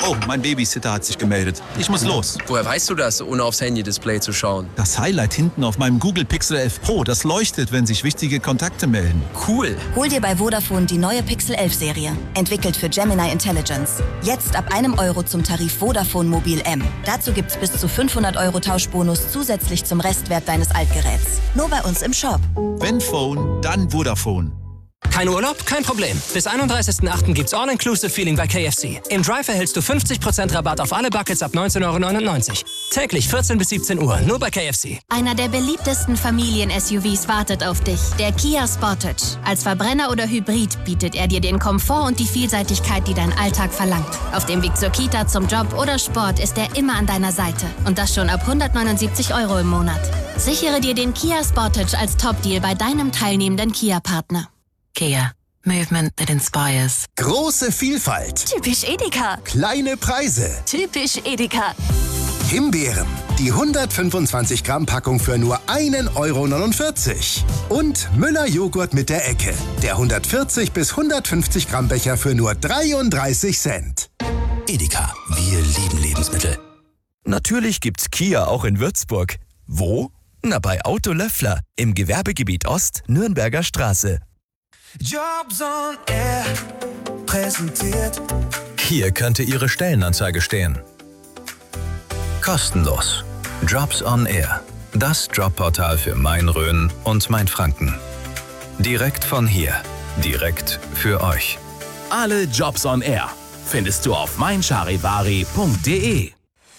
Oh, mein Babysitter hat sich gemeldet. Ich muss los. Woher weißt du das, ohne aufs Handy-Display zu schauen? Das Highlight hinten auf meinem Google Pixel 11 Pro, das leuchtet, wenn sich wichtige Kontakte melden. Cool. Hol dir bei Vodafone die neue Pixel 11 Serie. Entwickelt für Gemini Intelligence. Jetzt ab €1 zum Tarif Vodafone Mobil M. Dazu gibt's bis zu 500 € Tauschbonus zusätzlich zum Restwert deines Altgeräts. Nur bei uns im Shop. Wenn Phone, dann Vodafone. Kein Urlaub? Kein Problem. Bis 31.08. gibt's All-Inclusive-Feeling bei KFC. Im Drive erhältst du 50% Rabatt auf alle Buckets ab 19,99 €. Täglich 14 bis 17 Uhr, nur bei KFC. Einer der beliebtesten Familien-SUVs wartet auf dich, der Kia Sportage. Als Verbrenner oder Hybrid bietet er dir den Komfort und die Vielseitigkeit, die dein Alltag verlangt. Auf dem Weg zur Kita, zum Job oder Sport ist er immer an deiner Seite. Und das schon ab 179 € im Monat. Sichere dir den Kia Sportage als Top-Deal bei deinem teilnehmenden Kia-Partner. Kia. Movement that inspires. Große Vielfalt. Typisch Edeka. Kleine Preise. Typisch Edeka. Himbeeren. Die 125 Gramm Packung für nur 1,49 €. Und Müller Joghurt mit der Ecke. Der 140 bis 150 Gramm Becher für nur 33 Cent. Edeka. Wir lieben Lebensmittel. Natürlich gibt's Kia auch in Würzburg. Wo? Na, bei Auto Löffler im Gewerbegebiet Ost, Nürnberger Straße. Jobs on Air präsentiert. Hier könnte Ihre Stellenanzeige stehen. Kostenlos. Jobs on Air. Das Jobportal für Main-Rhön und Main-Franken. Direkt von hier. Direkt für euch. Alle Jobs on Air findest du auf meincharivari.de.